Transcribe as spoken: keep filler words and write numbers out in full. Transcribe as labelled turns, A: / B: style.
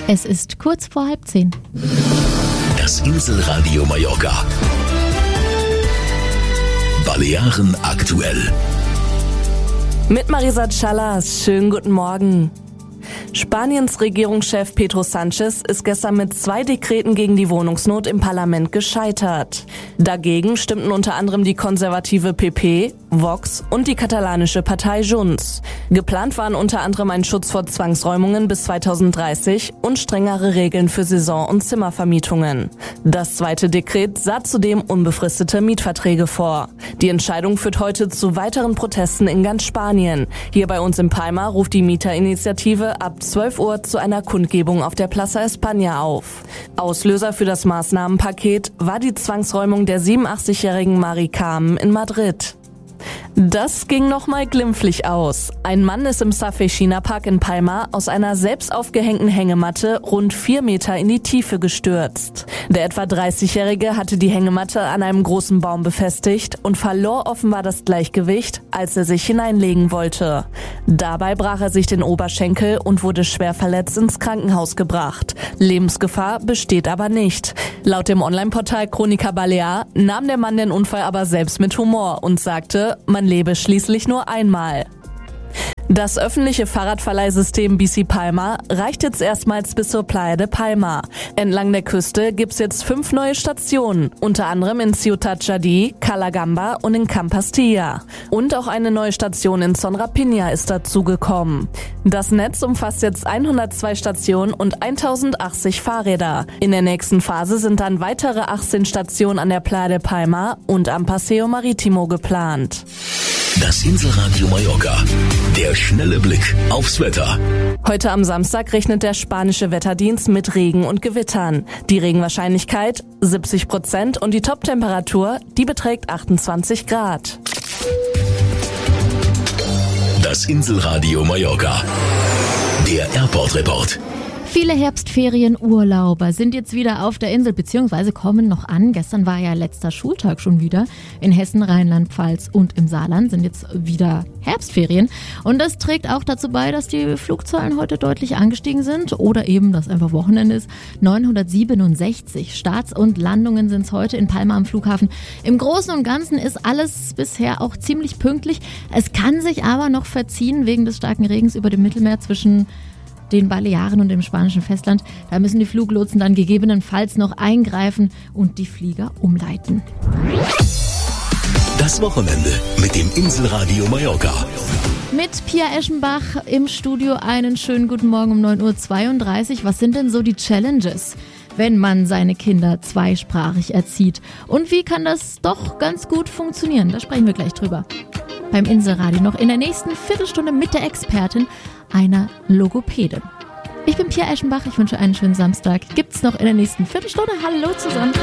A: Es ist kurz vor halb zehn.
B: Das Inselradio Mallorca. Balearen aktuell.
C: Mit Marisa Chalas, schönen guten Morgen. Spaniens Regierungschef Pedro Sánchez ist gestern mit zwei Dekreten gegen die Wohnungsnot im Parlament gescheitert. Dagegen stimmten unter anderem die konservative P P, Vox und die katalanische Partei Junts. Geplant waren unter anderem ein Schutz vor Zwangsräumungen bis zweitausenddreißig und strengere Regeln für Saison- und Zimmervermietungen. Das zweite Dekret sah zudem unbefristete Mietverträge vor. Die Entscheidung führt heute zu weiteren Protesten in ganz Spanien. Hier bei uns in Palma ruft die Mieterinitiative ab zwölf Uhr zu einer Kundgebung auf der Plaza España auf. Auslöser für das Maßnahmenpaket war die Zwangsräumung der siebenundachtzigjährigen Mari Carmen in Madrid. Das ging nochmal glimpflich aus. Ein Mann ist im Safey China Park in Palma aus einer selbst aufgehängten Hängematte rund vier Meter in die Tiefe gestürzt. Der etwa dreißigjährige hatte die Hängematte an einem großen Baum befestigt und verlor offenbar das Gleichgewicht, als er sich hineinlegen wollte. Dabei brach er sich den Oberschenkel und wurde schwer verletzt ins Krankenhaus gebracht. Lebensgefahr besteht aber nicht. Laut dem Online-Portal Crónica Balear nahm der Mann den Unfall aber selbst mit Humor und sagte, man lebe schließlich nur einmal. Das öffentliche Fahrradverleihsystem Bici Palma reicht jetzt erstmals bis zur Playa de Palma. Entlang der Küste gibt's jetzt fünf neue Stationen, unter anderem in Ciutat Jardí, Calagamba und in Campastilla. Und auch eine neue Station in Son Rapina ist dazugekommen. Das Netz umfasst jetzt hundertzwei Stationen und tausendachtzig Fahrräder. In der nächsten Phase sind dann weitere achtzehn Stationen an der Playa de Palma und am Paseo Marítimo geplant.
B: Das Inselradio Mallorca. Der schnelle Blick aufs Wetter.
C: Heute am Samstag rechnet der spanische Wetterdienst mit Regen und Gewittern. Die Regenwahrscheinlichkeit siebzig Prozent und die Toptemperatur, die beträgt achtundzwanzig Grad.
B: Das Inselradio Mallorca. Der Airport-Report.
A: Viele Herbstferienurlauber sind jetzt wieder auf der Insel bzw. kommen noch an. Gestern war ja letzter Schultag schon wieder. In Hessen, Rheinland-Pfalz und im Saarland sind jetzt wieder Herbstferien. Und das trägt auch dazu bei, dass die Flugzahlen heute deutlich angestiegen sind oder eben, dass einfach Wochenende ist. neunhundertsiebenundsechzig Starts und Landungen sind es heute in Palma am Flughafen. Im Großen und Ganzen ist alles bisher auch ziemlich pünktlich. Es kann sich aber noch verziehen wegen des starken Regens über dem Mittelmeer zwischen den Balearen und dem spanischen Festland. Da müssen die Fluglotsen dann gegebenenfalls noch eingreifen und die Flieger umleiten.
B: Das Wochenende mit dem Inselradio Mallorca.
A: Mit Pia Eschenbach im Studio einen schönen guten Morgen um neun Uhr zweiunddreißig. Was sind denn so die Challenges, wenn man seine Kinder zweisprachig erzieht? Und wie kann das doch ganz gut funktionieren? Da sprechen wir gleich drüber. Beim Inselradio noch in der nächsten Viertelstunde mit der Expertin, einer Logopädin. Ich bin Pia Eschenbach, ich wünsche einen schönen Samstag. Gibt's noch in der nächsten Viertelstunde. Hallo zusammen.